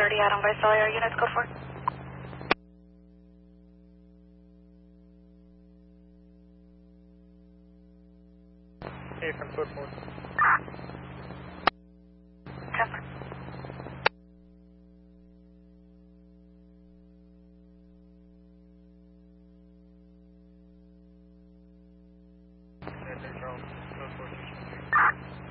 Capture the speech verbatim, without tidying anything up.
thirty Adam Visalia, units code four. Hey, from code four. ten four. Yeah, there's your own code four.